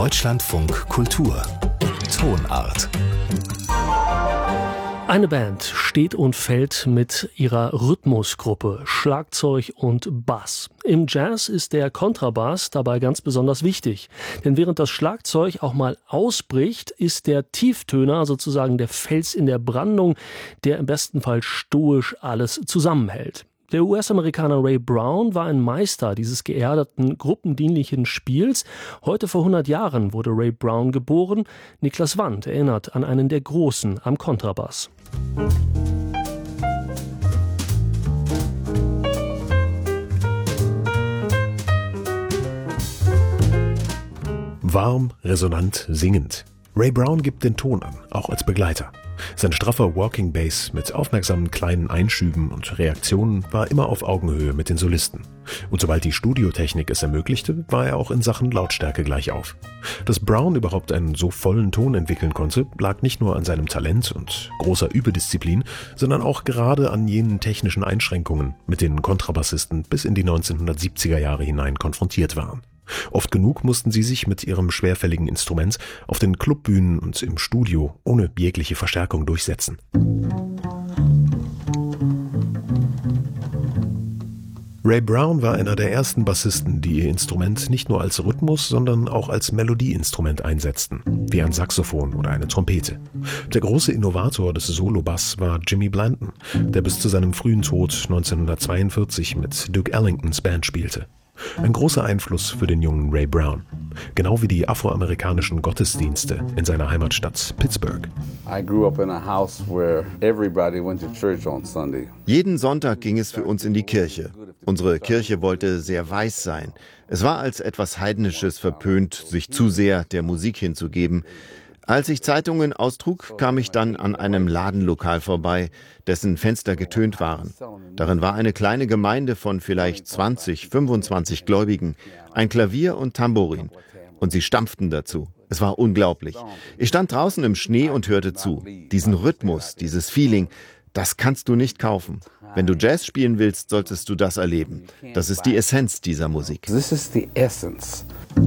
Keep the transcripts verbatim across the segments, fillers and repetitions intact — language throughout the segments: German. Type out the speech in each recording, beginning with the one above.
Deutschlandfunk Kultur Tonart. Eine Band steht und fällt mit ihrer Rhythmusgruppe, Schlagzeug und Bass. Im Jazz ist der Kontrabass dabei ganz besonders wichtig. Denn während das Schlagzeug auch mal ausbricht, ist der Tieftöner sozusagen der Fels in der Brandung, der im besten Fall stoisch alles zusammenhält. Der U S-Amerikaner Ray Brown war ein Meister dieses geerdeten, gruppendienlichen Spiels. Heute vor hundert Jahren wurde Ray Brown geboren. Niklas Wandt erinnert an einen der Großen am Kontrabass. Warm, resonant, singend. Ray Brown gibt den Ton an, auch als Begleiter. Sein straffer Walking Bass mit aufmerksamen kleinen Einschüben und Reaktionen war immer auf Augenhöhe mit den Solisten. Und sobald die Studiotechnik es ermöglichte, war er auch in Sachen Lautstärke gleich auf. Dass Brown überhaupt einen so vollen Ton entwickeln konnte, lag nicht nur an seinem Talent und großer Übedisziplin, sondern auch gerade an jenen technischen Einschränkungen, mit denen Kontrabassisten bis in die neunzehnhundertsiebziger Jahre hinein konfrontiert waren. Oft genug mussten sie sich mit ihrem schwerfälligen Instrument auf den Clubbühnen und im Studio ohne jegliche Verstärkung durchsetzen. Ray Brown war einer der ersten Bassisten, die ihr Instrument nicht nur als Rhythmus, sondern auch als Melodieinstrument einsetzten, wie ein Saxophon oder eine Trompete. Der große Innovator des Solo-Bass war Jimmy Blanton, der bis zu seinem frühen Tod neunzehnhundertzweiundvierzig mit Duke Ellingtons Band spielte. Ein großer Einfluss für den jungen Ray Brown. Genau wie die afroamerikanischen Gottesdienste in seiner Heimatstadt Pittsburgh. Jeden Sonntag ging es für uns in die Kirche. Unsere Kirche wollte sehr weiß sein. Es war als etwas Heidnisches verpönt, sich zu sehr der Musik hinzugeben. Als ich Zeitungen austrug, kam ich dann an einem Ladenlokal vorbei, dessen Fenster getönt waren. Darin war eine kleine Gemeinde von vielleicht zwanzig, fünfundzwanzig Gläubigen, ein Klavier und Tambourin. Und sie stampften dazu. Es war unglaublich. Ich stand draußen im Schnee und hörte zu. Diesen Rhythmus, dieses Feeling, das kannst du nicht kaufen. Wenn du Jazz spielen willst, solltest du das erleben. Das ist die Essenz dieser Musik. This is the essence.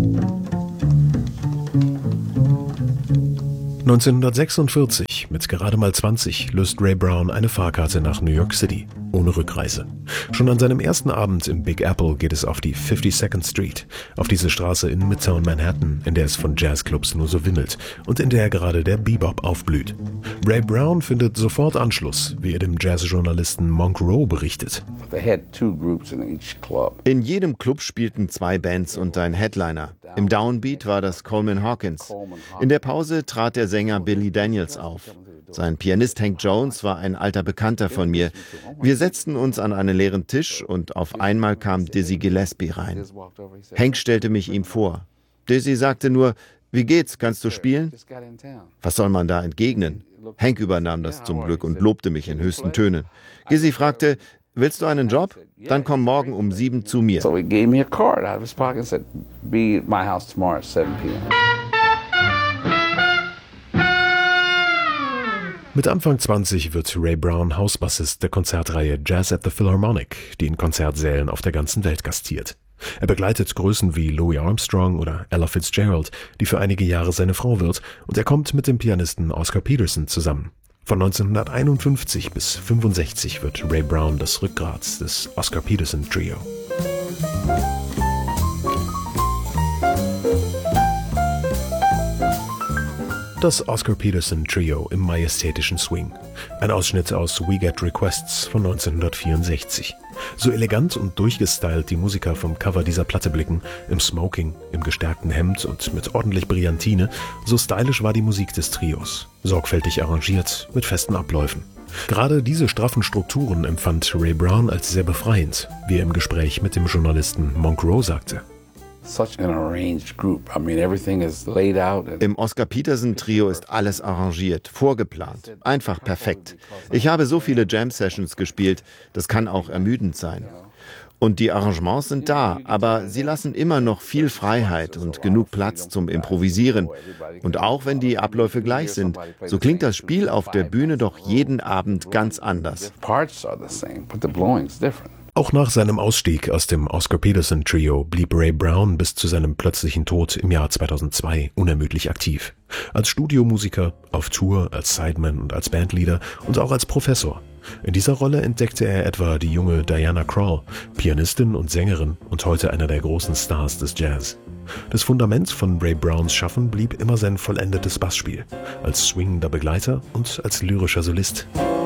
neunzehnhundertsechsundvierzig, mit gerade mal zwanzig, löst Ray Brown eine Fahrkarte nach New York City, ohne Rückreise. Schon an seinem ersten Abend im Big Apple geht es auf die fifty-second Street, auf diese Straße in Midtown Manhattan, in der es von Jazzclubs nur so wimmelt und in der gerade der Bebop aufblüht. Ray Brown findet sofort Anschluss, wie er dem Jazzjournalisten Monk Rowe berichtet. In jedem Club spielten zwei Bands und ein Headliner. Im Downbeat war das Coleman Hawkins. In der Pause trat der Sänger Billy Daniels auf. Sein Pianist Hank Jones war ein alter Bekannter von mir. Wir setzten uns an einen leeren Tisch und auf einmal kam Dizzy Gillespie rein. Hank stellte mich ihm vor. Dizzy sagte nur, wie geht's, kannst du spielen? Was soll man da entgegnen? Hank übernahm das zum Glück und lobte mich in höchsten Tönen. Dizzy fragte, willst du einen Job? Dann komm morgen um sieben zu mir. So he gave me a card out of his pocket and said, be at my house tomorrow at seven p m Mit Anfang zwanzig wird Ray Brown Hausbassist der Konzertreihe Jazz at the Philharmonic, die in Konzertsälen auf der ganzen Welt gastiert. Er begleitet Größen wie Louis Armstrong oder Ella Fitzgerald, die für einige Jahre seine Frau wird, und er kommt mit dem Pianisten Oscar Peterson zusammen. Von neunzehnhunderteinundfünfzig bis fünfundsechzig wird Ray Brown das Rückgrat des Oscar Peterson Trio. Das Oscar Peterson Trio im majestätischen Swing. Ein Ausschnitt aus We Get Requests von neunzehnhundertvierundsechzig. So elegant und durchgestylt die Musiker vom Cover dieser Platte blicken, im Smoking, im gestärkten Hemd und mit ordentlich Brillantine, so stylisch war die Musik des Trios. Sorgfältig arrangiert, mit festen Abläufen. Gerade diese straffen Strukturen empfand Ray Brown als sehr befreiend, wie er im Gespräch mit dem Journalisten Monk Rowe sagte. Im Oscar Peterson Trio ist alles arrangiert, vorgeplant, einfach perfekt. Ich habe so viele Jam-Sessions gespielt, das kann auch ermüdend sein. Und die Arrangements sind da, aber sie lassen immer noch viel Freiheit und genug Platz zum Improvisieren. Und auch wenn die Abläufe gleich sind, so klingt das Spiel auf der Bühne doch jeden Abend ganz anders. Auch nach seinem Ausstieg aus dem Oscar Peterson Trio blieb Ray Brown bis zu seinem plötzlichen Tod im Jahr zweitausendzwei unermüdlich aktiv. Als Studiomusiker, auf Tour, als Sideman und als Bandleader und auch als Professor. In dieser Rolle entdeckte er etwa die junge Diana Krall, Pianistin und Sängerin und heute einer der großen Stars des Jazz. Das Fundament von Ray Browns Schaffen blieb immer sein vollendetes Bassspiel, als swingender Begleiter und als lyrischer Solist.